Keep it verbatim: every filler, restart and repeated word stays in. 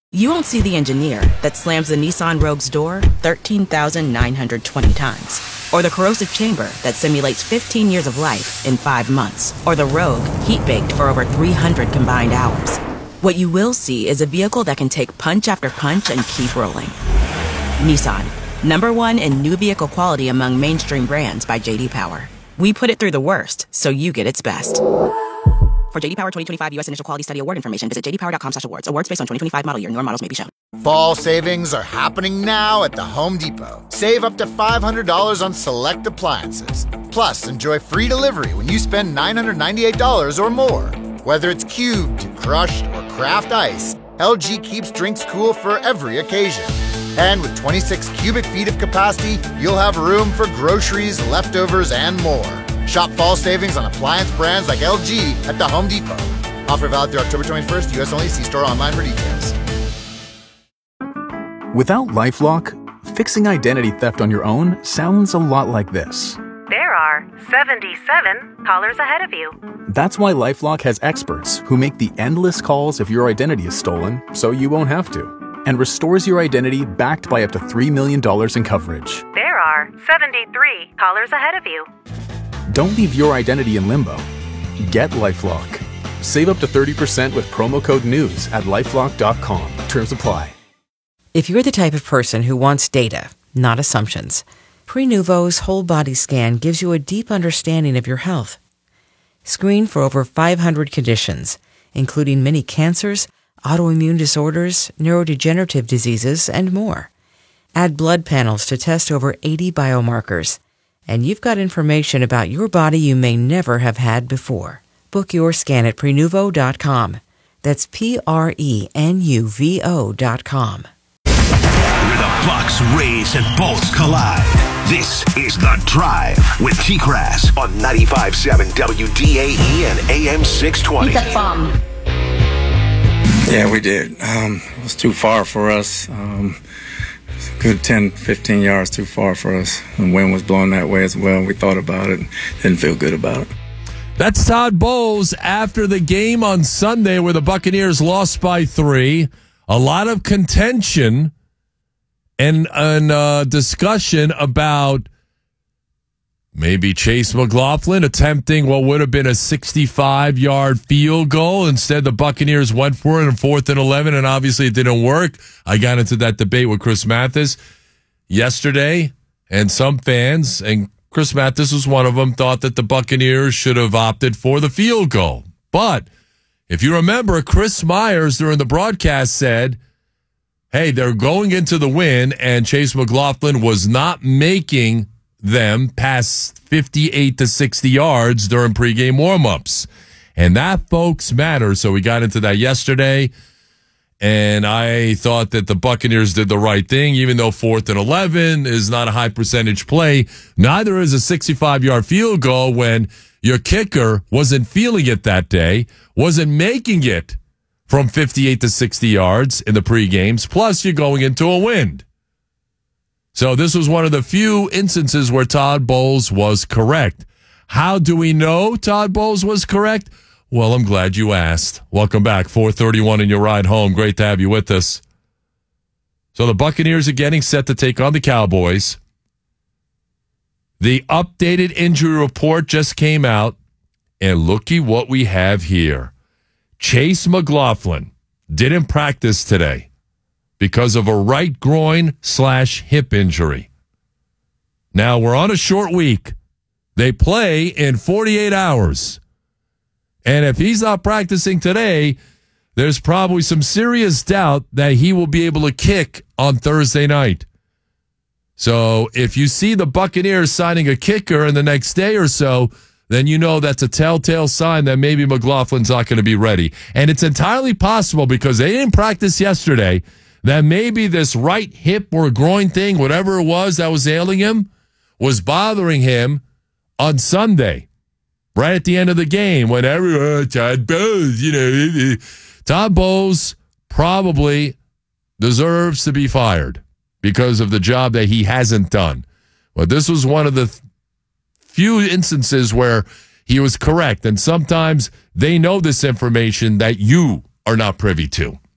You won't see the engineer that slams the Nissan Rogue's door thirteen thousand nine hundred twenty times. Or the corrosive chamber that simulates fifteen years of life in five months. Or the Rogue heat-baked for over three hundred combined hours. What you will see is a vehicle that can take punch after punch and keep rolling. Nissan, number one in new vehicle quality among mainstream brands by J D Power. We put it through the worst, so you get its best. For J D Power twenty twenty-five U S Initial Quality Study Award information, visit j d power dot com slash awards. Awards based on twenty twenty-five model year. Newer models may be shown. Fall savings are happening now at the Home Depot. Save up to five hundred dollars on select appliances. Plus, enjoy free delivery when you spend nine hundred ninety-eight dollars or more. Whether it's cubed, crushed, or craft ice, L G keeps drinks cool for every occasion. And with twenty-six cubic feet of capacity, you'll have room for groceries, leftovers, and more. Shop fall savings on appliance brands like L G at the Home Depot. Offer valid through October twenty-first, U S only. See store online for details. Without LifeLock, fixing identity theft on your own sounds a lot like this. There are seventy-seven callers ahead of you. That's why LifeLock has experts who make the endless calls if your identity is stolen, so you won't have to, and restores your identity backed by up to three million dollars in coverage. There are seventy-three callers ahead of you. Don't leave your identity in limbo. Get LifeLock. Save up to thirty percent with promo code NEWS at lifelock dot com. Terms apply. If you're the type of person who wants data, not assumptions, Prenuvo's whole body scan gives you a deep understanding of your health. Screen for over five hundred conditions, including many cancers, autoimmune disorders, neurodegenerative diseases, and more. Add blood panels to test over eighty biomarkers. And you've got information about your body you may never have had before. Book your scan at prenuvo dot com. That's P R E N U V O dot com. Where the Bucks, Rays, and Bolts collide. This is The Drive with T-Crass on ninety-five point seven W D A E and A M six twenty. He's a bum. Yeah, we did. Um, it was too far for us. Um, Good ten, fifteen yards too far for us. The wind was blowing that way as well. We thought about it. Didn't feel good about it. That's Todd Bowles after the game on Sunday where the Buccaneers lost by three. A lot of contention and, and uh, discussion about maybe Chase McLaughlin attempting what would have been a sixty-five-yard field goal. Instead, the Buccaneers went for it in fourth and eleven, and obviously it didn't work. I got into that debate with Chris Mathis yesterday, and some fans, and Chris Mathis was one of them, thought that the Buccaneers should have opted for the field goal. But if you remember, Chris Myers during the broadcast said, hey, they're going into the win, and Chase McLaughlin was not making them past fifty-eight to sixty yards during pregame warmups. And that, folks, matters. So we got into that yesterday, and I thought that the Buccaneers did the right thing, even though fourth and eleven is not a high percentage play. Neither is a sixty-five-yard field goal when your kicker wasn't feeling it that day, wasn't making it from fifty-eight to sixty yards in the pregames, plus you're going into a wind. So this was one of the few instances where Todd Bowles was correct. How do we know Todd Bowles was correct? Well, I'm glad you asked. Welcome back, four thirty-one in your ride home. Great to have you with us. So the Buccaneers are getting set to take on the Cowboys. The updated injury report just came out, and looky what we have here. Chase McLaughlin didn't practice today because of a right groin slash hip injury. Now, we're on a short week. They play in forty-eight hours. And if he's not practicing today, there's probably some serious doubt that he will be able to kick on Thursday night. So if you see the Buccaneers signing a kicker in the next day or so, then you know that's a telltale sign that maybe McLaughlin's not going to be ready. And it's entirely possible, because they didn't practice yesterday, that maybe this right hip or groin thing, whatever it was that was ailing him, was bothering him on Sunday, right at the end of the game, when everyone, Todd Bowles, you know, Todd Bowles probably deserves to be fired because of the job that he hasn't done. But this was one of the th- few instances where he was correct, and sometimes they know this information that you are not privy to.